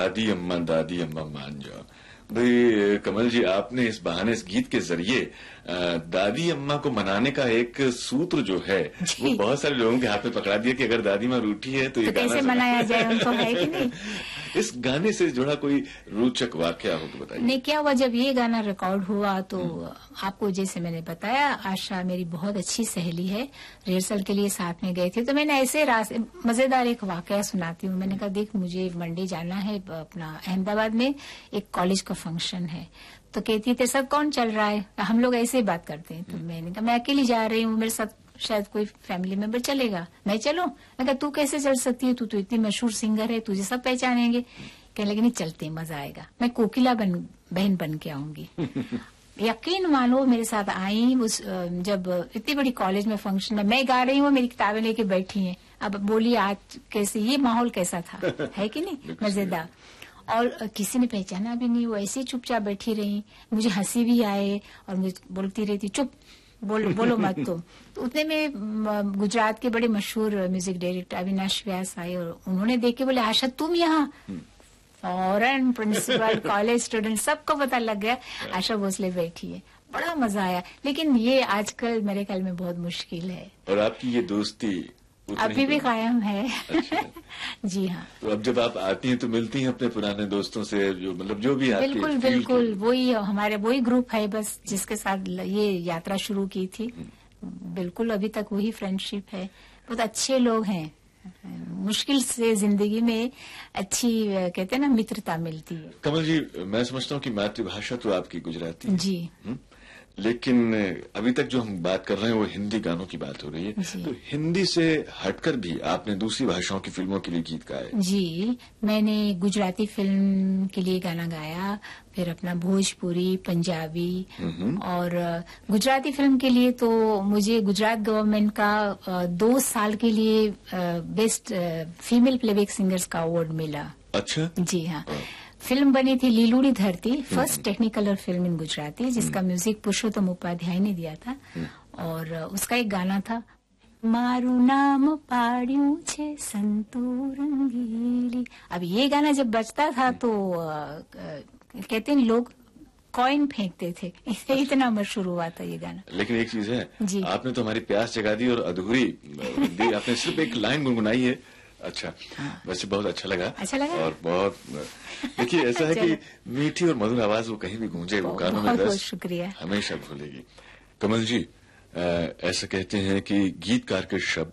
दादी अम्मा मान जाओ। भाई कमल जी, आपने इस बहाने इस गीत के जरिए दादी अम्मा को मनाने का एक सूत्र जो है वो बहुत सारे लोगों के हाथ में पकड़ा दिया कि अगर दादी माँ रूठी है तो ये गाना कैसे मनाया जाए उनको, है कि नहीं। इस गाने से जुड़ा कोई रोचक वाकया हो तो बताइए। नहीं, क्या हुआ जब ये गाना रिकॉर्ड हुआ तो आपको जैसे मैंने बताया, आशा मेरी बहुत अच्छी सहेली है, रिहर्सल के लिए साथ में गए थे, तो मैंने ऐसे मजेदार एक वाकया सुनाती हूँ। मैंने कहा देख मुझे मंडे जाना है अपना अहमदाबाद में, एक कॉलेज का फंक्शन है। तो कहती है तेरे साथ कौन चल रहा है, हम लोग ऐसे ही बात करते हैं। तो मैंने कहा मैं अकेली जा रही हूँ, मेरे साथ शायद कोई फैमिली मेंबर चलेगा, मैं चलूं। मैं कहा तू कैसे चल सकती है, तू तो इतनी मशहूर सिंगर है, तुझे सब पहचानेंगे। कहने लगे नहीं चलते, मजा आएगा, मैं कोकिला बहन बन के आऊंगी। यकीन मानो मेरे साथ आई, उस जब इतनी बड़ी कॉलेज में फंक्शन है, मैं गा रही हूँ, मेरी किताबें लेके बैठी हैं। अब बोली आज कैसे, ये माहौल कैसा था, है कि नहीं, मजेदार। और किसी ने पहचाना भी नहीं, वो ऐसे चुपचाप बैठी रही। मुझे हंसी भी आए और मुझे बोलती रहती चुप बोलो मत तुम। तो उतने में गुजरात के बड़े मशहूर म्यूजिक डायरेक्टर अविनाश व्यास आए और उन्होंने देख के बोले आशा तुम यहाँ। फौरन प्रिंसिपल, कॉलेज स्टूडेंट सबको पता लग गया आशा भोसले बैठी है। बड़ा मजा आया, लेकिन ये आजकल मेरे ख्याल में बहुत मुश्किल है। और आपकी ये दोस्ती अभी भी कायम है। अच्छा। जी हाँ। तो अब जब आप आती हैं तो मिलती हैं अपने पुराने दोस्तों से, जो मतलब जो भी आपके बिल्कुल बिल्कुल, वही हमारे वही ग्रुप है बस जिसके साथ ये यात्रा शुरू की थी। बिल्कुल अभी तक वही फ्रेंडशिप है, बहुत अच्छे लोग हैं। मुश्किल से जिंदगी में अच्छी कहते हैं ना मित्रता मिलती है। कमल जी, मैं समझता हूँ कि मातृभाषा तो आपकी गुजराती है। जी। लेकिन अभी तक जो हम बात कर रहे हैं वो हिंदी गानों की बात हो रही है, तो हिंदी से हटकर भी आपने दूसरी भाषाओं की फिल्मों के लिए गीत गाए। जी, मैंने गुजराती फिल्म के लिए गाना गाया, फिर अपना भोजपुरी, पंजाबी, और गुजराती फिल्म के लिए तो मुझे गुजरात गवर्नमेंट का 2 साल के लिए बेस्ट फीमेल प्लेबैक सिंगर्स का अवार्ड मिला। अच्छा। जी हाँ। फिल्म बनी थी लीलूड़ी धरती, first Technicolor film in Gujarati, जिसका म्यूजिक पुरुषोत्तम उपाध्याय ने दिया था। और उसका एक गाना था, मारू नाम पाड़्यू छे संतू रंगीली। अब ये गाना जब बजता था तो कहते हैं लोग कॉइन फेंकते थे, इतना मशहूर हुआ था ये गाना। लेकिन एक चीज है, आपने तो हमारी प्यास जगा दी और अधूरी हिंदी आपने सिर्फ एक लाइन गुनगुनाई है। अच्छा, वैसे बहुत अच्छा लगा। और बहुत देखिए ऐसा है कि मीठी और मधुर आवाज वो कहीं भी गूंजे, वो कानों में रस शुक्रिया हमेशा घुलेगी। कमल जी, ऐसा कहते हैं कि गीतकार के शब्द